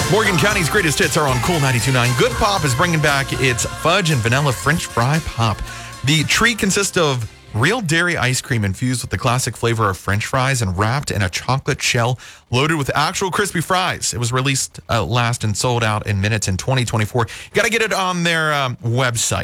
Morgan County's greatest hits are on Cool 92.9. Good Pop is bringing back its fudge and vanilla French fry pop. The treat consists of real dairy ice cream infused with the classic flavor of French fries and wrapped in a chocolate shell loaded with actual crispy fries. It was released last and sold out in minutes in 2024. You got to get it on their website.